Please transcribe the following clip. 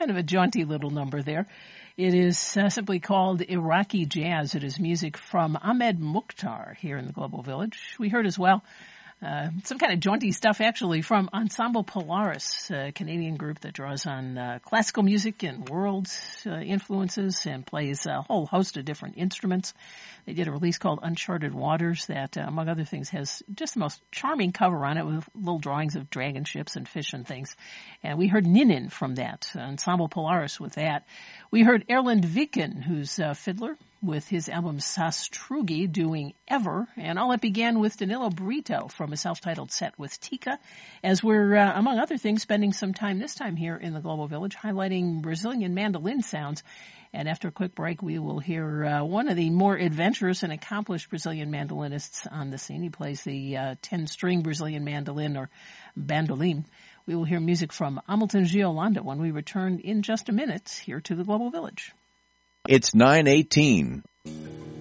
kind of a jaunty little number there. It is simply called Iraqi Jazz. It is music from Ahmed Mukhtar here in the Global Village. We heard as well some kind of jaunty stuff, actually, from Ensemble Polaris, a Canadian group that draws on classical music and world influences and plays a whole host of different instruments. They did a release called Uncharted Waters that, among other things, has just the most charming cover on it with little drawings of dragon ships and fish and things. And we heard Ninin from that, Ensemble Polaris with that. We heard Erland Viken, who's a fiddler, with his album Sastrugi doing Ever, and all that began with Danilo Brito from a self-titled set with Tika, as we're, among other things, spending some time this time here in the Global Village highlighting Brazilian mandolin sounds. And after a quick break, we will hear one of the more adventurous and accomplished Brazilian mandolinists on the scene. He plays the 10-string Brazilian mandolin, or bandolim. We will hear music from Hamilton Giolanda when we return in just a minute here to the Global Village. It's 9:18.